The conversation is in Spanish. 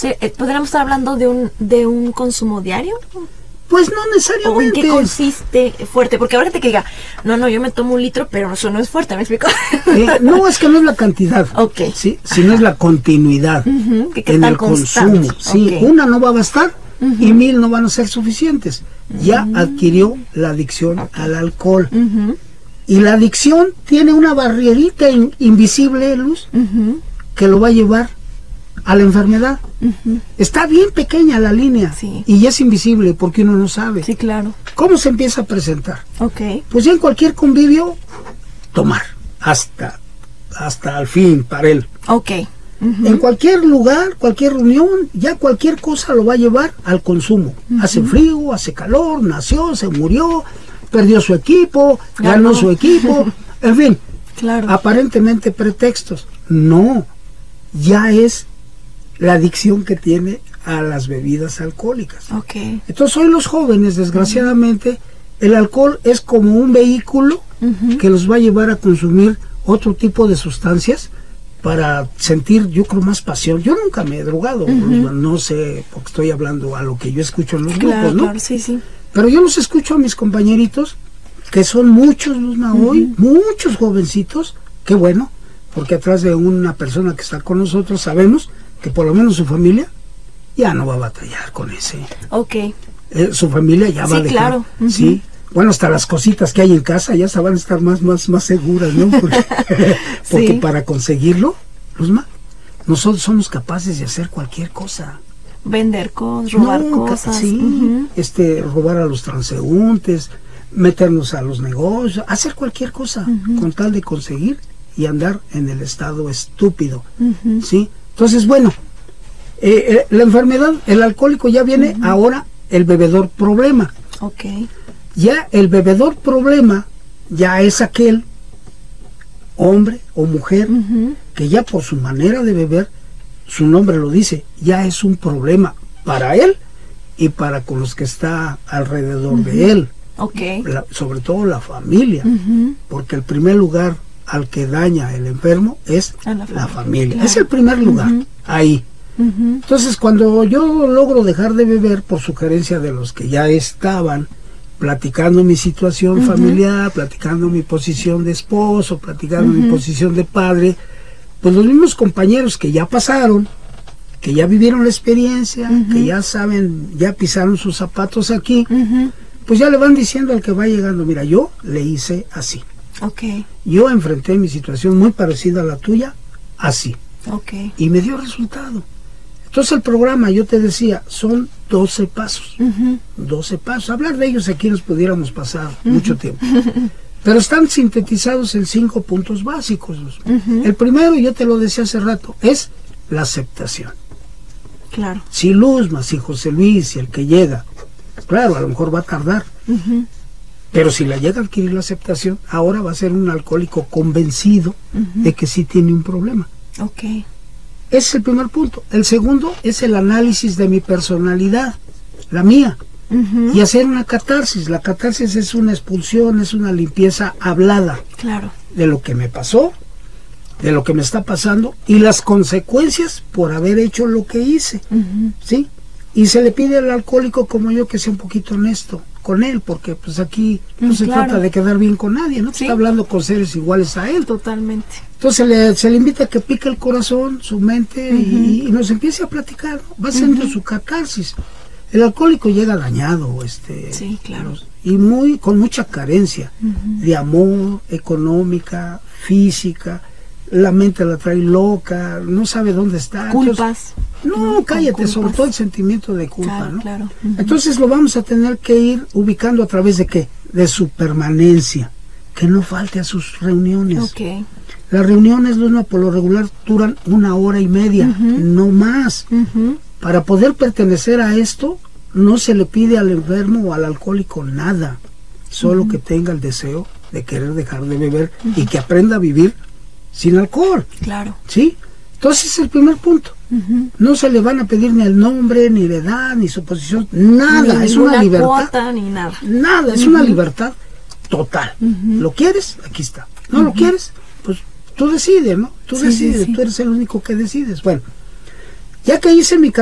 ¿Podríamos estar hablando de un consumo diario? Pues no necesariamente. ¿O en qué consiste fuerte? Porque ahora que te diga, no, yo me tomo 1 litro, pero eso no es fuerte, ¿me explico? No, es que no es la cantidad, okay. ¿sí? Sino es la continuidad en el consumo. Sí, okay. Una no va a bastar y 1000 no van a ser suficientes. Ya adquirió la adicción al alcohol. Y la adicción tiene una barrerita invisible, Luz, que lo va a llevar a la enfermedad. Está bien pequeña la línea, sí. Y es invisible porque uno no sabe. Sí, claro. ¿Cómo se empieza a presentar? Okay. Pues ya en cualquier convivio, tomar hasta al fin para él. Okay. En cualquier lugar, cualquier reunión, ya cualquier cosa lo va a llevar al consumo. Hace frío, hace calor, nació, se murió, perdió su equipo, ganó su equipo, en fin. Claro. Aparentemente pretextos. No, ya es la adicción que tiene a las bebidas alcohólicas. Okay. Entonces hoy los jóvenes, desgraciadamente, el alcohol es como un vehículo que los va a llevar a consumir otro tipo de sustancias para sentir, yo creo, más pasión. Yo nunca me he drogado, no sé, porque estoy hablando a lo que yo escucho en los grupos, ¿no? Claro, sí, sí. Pero yo los escucho a mis compañeritos, que son muchos, Luzma, hoy, muchos jovencitos, qué bueno, porque atrás de una persona que está con nosotros sabemos que por lo menos su familia ya no va a batallar con ese. Okay. Su familia ya va a dejar. Claro. Sí. Bueno, hasta las cositas que hay en casa ya se van a estar más seguras, ¿no? Porque para conseguirlo, Luzma, nosotros somos capaces de hacer cualquier cosa. Vender cosas, robar cosas. Sí, robar a los transeúntes, meternos a los negocios, hacer cualquier cosa con tal de conseguir y andar en el estado estúpido, ¿sí? Entonces, bueno, la enfermedad, el alcohólico ya viene ahora el bebedor problema. Okay. Ya el bebedor problema ya es aquel hombre o mujer que ya por su manera de beber, su nombre lo dice, ya es un problema para él y para con los que está alrededor de él. Okay. Sobre todo la familia, porque el primer lugar al que daña el enfermo es la familia. Claro. Es el primer lugar, ahí. Entonces, cuando yo logro dejar de beber por sugerencia de los que ya estaban platicando mi situación familiar, platicando mi posición de esposo, platicando mi posición de padre, pues los mismos compañeros que ya pasaron, que ya vivieron la experiencia, que ya saben, ya pisaron sus zapatos aquí, pues ya le van diciendo al que va llegando, mira, yo le hice así. Okay. Yo enfrenté mi situación muy parecida a la tuya, así. Okay. Y me dio resultado. Entonces el programa, yo te decía, son 12 pasos. 12 pasos. Hablar de ellos aquí nos pudiéramos pasar mucho tiempo. Pero están sintetizados en 5 puntos básicos. El primero, yo te lo decía hace rato, es la aceptación. Claro. Si Luzma, si José Luis, si el que llega, claro, a lo mejor va a tardar. Pero si la llega a adquirir la aceptación, ahora va a ser un alcohólico convencido de que sí tiene un problema. Okay. Ese es el primer punto. El segundo es el análisis de mi personalidad, la mía, y hacer una catarsis. La catarsis es una expulsión, es una limpieza hablada. Claro. De lo que me pasó, de lo que me está pasando y las consecuencias por haber hecho lo que hice, ¿sí? Y se le pide al alcohólico como yo que sea un poquito honesto con él, porque pues aquí no se trata de quedar bien con nadie, ¿no? Está hablando con seres iguales a él. Totalmente. Entonces se le invita a que pique el corazón, su mente y nos empiece a platicar, ¿no? Va haciendo su catarsis. El alcohólico llega dañado, sí, claro. Y con mucha carencia de amor, económica, física. La mente la trae loca, no sabe dónde está. Culpas. Entonces, no, cállate, sobre todo el sentimiento de culpa, claro, ¿no? Claro. Entonces lo vamos a tener que ir ubicando a través de ¿qué? De su permanencia, que no falte a sus reuniones. Okay. Las reuniones, Luzma, por lo regular duran 1 hora y media, no más. Para poder pertenecer a esto, no se le pide al enfermo o al alcohólico nada, solo que tenga el deseo de querer dejar de beber y que aprenda a vivir sin alcohol. Claro. ¿Sí? Entonces es el primer punto. No se le van a pedir ni el nombre, ni la edad, ni su posición, nada. Ni es una libertad. Cuota, ni nada. Nada, es una libertad total. ¿Lo quieres? Aquí está. ¿No lo quieres? Pues tú decides, ¿no? Tú decides, tú eres el único que decides. Bueno, ya que hice mi